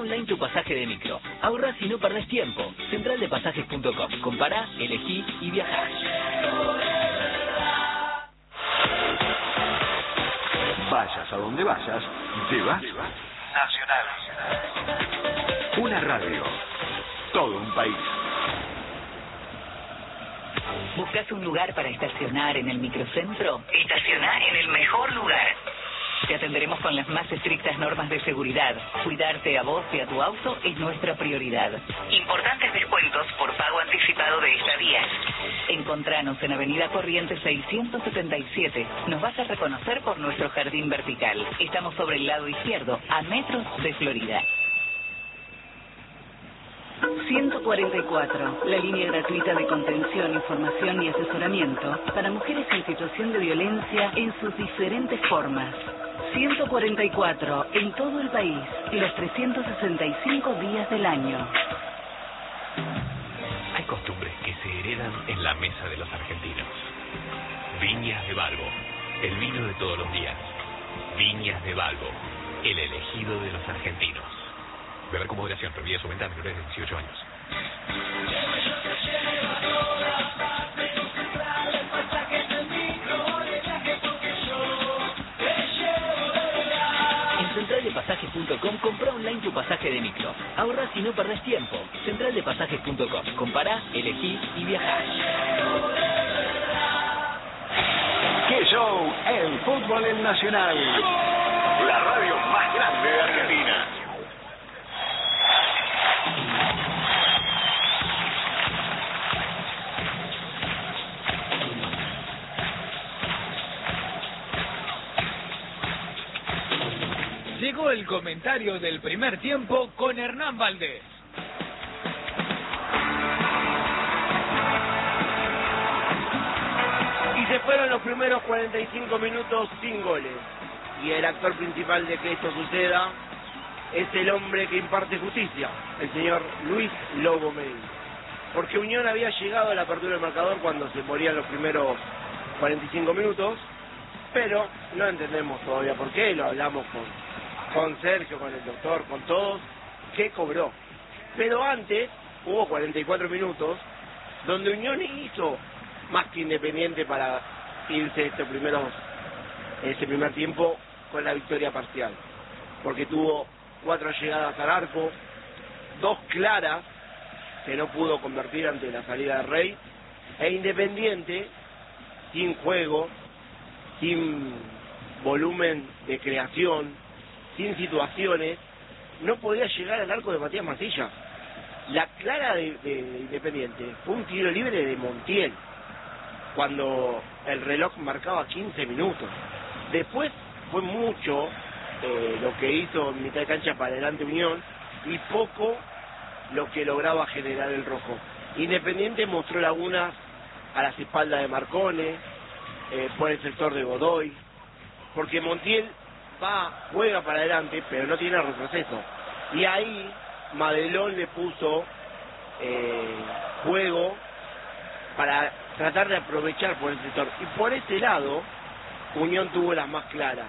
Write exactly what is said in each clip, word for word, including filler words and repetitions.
online tu pasaje de micro. Ahorrás y no perdés tiempo. central de pasajes punto com. Compará, elegí y viajá. Vayas a donde vayas, te vas Nacional. Una radio. Todo un país. ¿Buscas un lugar para estacionar en el microcentro? Estacioná en el mejor lugar. Te atenderemos con las más estrictas normas de seguridad. Cuidarte a vos y a tu auto es nuestra prioridad. Importantes descuentos por pago anticipado de estadías. Encontranos en Avenida Corrientes seiscientos setenta y siete. Nos vas a reconocer por nuestro jardín vertical. Estamos sobre el lado izquierdo, a metros de Florida. ciento cuarenta y cuatro, la línea gratuita de contención, información y asesoramiento para mujeres en situación de violencia en sus diferentes formas. ciento cuarenta y cuatro, en todo el país, los trescientos sesenta y cinco días del año. Hay costumbres que se heredan en la mesa de los argentinos. Viñas de Balbo, el vino de todos los días. Viñas de Balbo, el elegido de los argentinos. Beber con moderación, prohibida su venta a menores de dieciocho años. En central de pasajes punto com compra online tu pasaje de micro. Ahorrás y no perdés tiempo. central de pasajes punto com. Compará, elegí y viajá. ¡Qué show! El fútbol en Nacional. La radio más grande de Argentina. Llegó el comentario del primer tiempo con Hernán Valdés. Y se fueron los primeros cuarenta y cinco minutos sin goles. Y el actor principal de que esto suceda es el hombre que imparte justicia, el señor Luis Lobo Medina. Porque Unión había llegado a la apertura del marcador cuando se morían los primeros cuarenta y cinco minutos, pero no entendemos todavía por qué, lo hablamos con, con Sergio, con el doctor, con todos, que cobró. Pero antes hubo cuarenta y cuatro minutos donde Unión hizo más que Independiente para irse estos primeros, ese primer tiempo con la victoria parcial, porque tuvo cuatro llegadas al arco, dos claras que no pudo convertir ante la salida de Rey, e Independiente sin juego, sin volumen de creación, sin situaciones, no podía llegar al arco de Matías Mancilla. La clara de, de, de Independiente fue un tiro libre de Montiel cuando el reloj marcaba quince minutos. Después fue mucho eh, lo que hizo en mitad de cancha para adelante Unión y poco lo que lograba generar el rojo. Independiente mostró lagunas a las espaldas de Marcone, eh, por el sector de Godoy, porque Montiel va, juega para adelante, pero no tiene retroceso. Y ahí Madelón le puso eh, juego para tratar de aprovechar por el sector. Y por ese lado, Unión tuvo las más claras,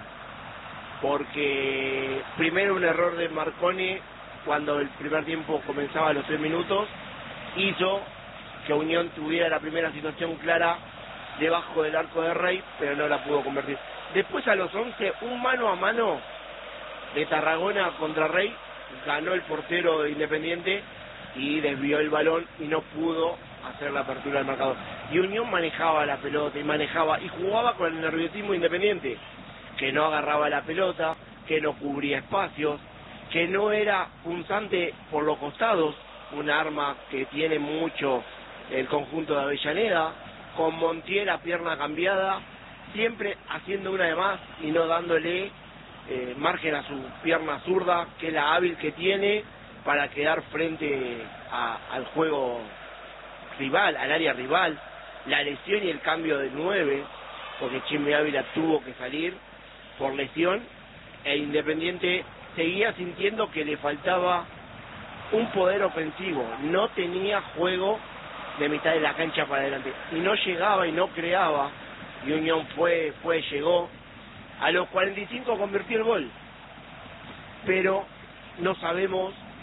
porque primero un error de Marcone cuando el primer tiempo comenzaba a los tres minutos, hizo que Unión tuviera la primera situación clara debajo del arco de Rey, pero no la pudo convertir. Después a los once, un mano a mano de Tarragona contra Rey, ganó el portero de Independiente y desvió el balón y no pudo hacer la apertura del marcador. Y Unión manejaba la pelota y manejaba y jugaba con el nerviosismo Independiente, que no agarraba la pelota, que no cubría espacios, que no era punzante por los costados, un arma que tiene mucho el conjunto de Avellaneda, con Montiel a pierna cambiada, siempre haciendo una de más y no dándole eh, margen a su pierna zurda, que es la hábil que tiene para quedar frente a, al juego rival, al área rival. La lesión y el cambio de nueve, porque Chimbe Ávila tuvo que salir por lesión, e Independiente seguía sintiendo que le faltaba un poder ofensivo, no tenía juego de mitad de la cancha para adelante, y no llegaba y no creaba, y Unión fue, fue, llegó, a los cuarenta y cinco convirtió el gol, pero no sabemos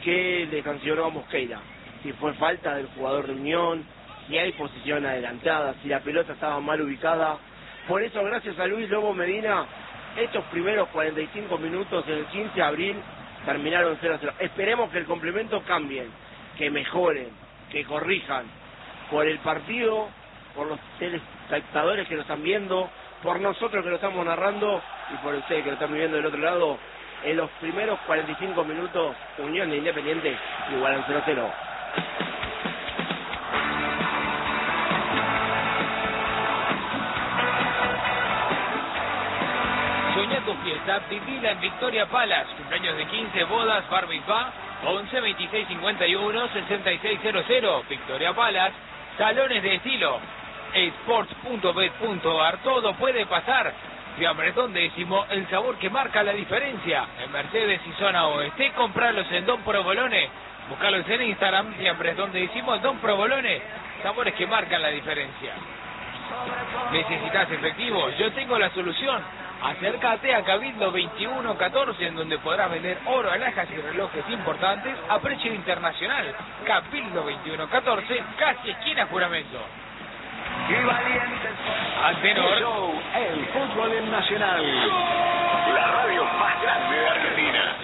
que le sancionó a Mosqueira. Si fue falta del jugador de Unión, si hay posición adelantada, si la pelota estaba mal ubicada. Por eso, gracias a Luis Lobo Medina, estos primeros cuarenta y cinco minutos en el quince de abril terminaron cero a cero. Esperemos que el complemento cambien, que mejoren, que corrijan. Por el partido, por los telespectadores que lo están viendo, por nosotros que lo estamos narrando y por ustedes que lo están viviendo del otro lado, en los primeros cuarenta y cinco minutos, Unión de Independiente igualan cero a cero. Soñá tu fiesta, vivila en Victoria Palace. Cumpleaños de quince, bodas, barba y pa. once, veintiséis, cincuenta y uno, sesenta y seis cero cero. Victoria Palace. Salones de estilo. Sports punto bet punto ar. Todo puede pasar. Fiambretón décimo, el sabor que marca la diferencia. En Mercedes y zona oeste, compralos en Don Provolone. Buscalos en Instagram, Fiambretón décimo, Don Provolone. Sabores que marcan la diferencia. ¿Necesitas efectivo? Yo tengo la solución. Acércate a Cabildo veintiuno catorce, en donde podrás vender oro, alhajas y relojes importantes a precio internacional. Cabildo veintiuno catorce, casi esquina Juramento. Y valientes. Antenor. Show, el fútbol en Nacional. La radio más grande de Argentina.